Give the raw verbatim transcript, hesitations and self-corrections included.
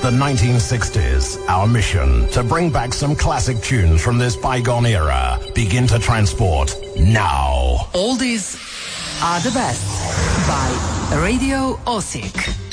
the nineteen sixties. Our mission, to bring back some classic tunes from this bygone era. Begin to transport now. Oldies are the best by Radio Osijek.